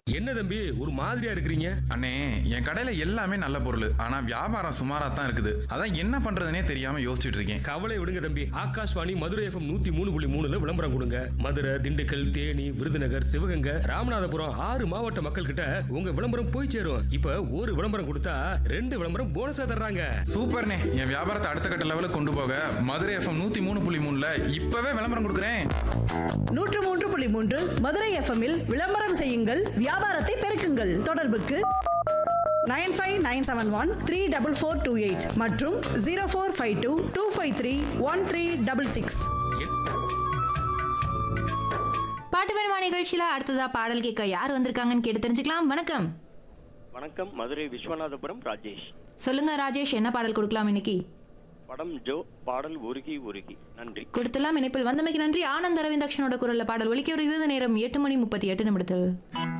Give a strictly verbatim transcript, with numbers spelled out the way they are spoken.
என்ன தம்பி ஒரு மாதிரியா இருக்கிறீங்க? அண்ணே, என் கடையில எல்லாமே நல்ல பொருள். ஆனா வியாபாரம் சுமாரா தான் இருக்குது. அதான் என்ன பண்றதுனே தெரியாம யோசிச்சுட்டு இருக்கேன். கவலை விடுங்க தம்பி. ஆகாஷ்வாணி மதுரை எஃப்எம் நூத்தி மூணு புள்ளி மூணுல விளம்பரம் கொடுங்க. மதுரை, திண்டுக்கல், தேனி, விருதுநகர், சிவகங்கை, ராமநாதபுரம் ஆறு மாவட்ட மக்கள் கிட்ட உங்க விளம்பரம் போய் சேரும். இப்ப ஒரு விளம்பரம் கொடுத்தா ரெண்டு விளம்பரம் போனஸா தர்றாங்க. சூப்பர்ண்ணே, என் வியாபாரத்தை அடுத்த கட்ட லெவலுக்கு கொண்டு போக மதுரை எஃப்எம் நூத்தி மூணு புள்ளி மூணுல இப்பவே விளம்பரம் கொடுக்குறேன். நூற்று மூன்று புள்ளி மூன்று மதுரை எஃப்எம்மில் விளம்பரம் செய்யுங்கள், வியாபாரத்தை பெருக்குங்கள். தொடர்புக்கு nine five nine seven one three double four two eight மற்றும் zero four five two two five three one three double six. பாட்டு பெருமா நிகழ்ச்சியில அடுத்ததா பாடல் கேட்க யார் வந்திருக்காங்கன்னு கேட்டு தெரிஞ்சுக்கலாம். வணக்கம். வணக்கம், மதுரை விஸ்வநாதபுரம் ராஜேஷ். சொல்லுங்க ராஜேஷ், என்ன பாடல் கொடுக்கலாம் இன்னைக்கு? படம் ஜோ, பாடல் உருகி உருகி. நன்றி. கொடுத்தலாம். இணைப்பில் வந்தமைக்கு நன்றி. ஆனந்த் அரவிந்தாக்ஷனோட குரல்ல பாடல் ஒலிக்க வருகிறது. நேரம் எட்டு மணி முப்பத்தி எட்டு நிமிடத்தில்.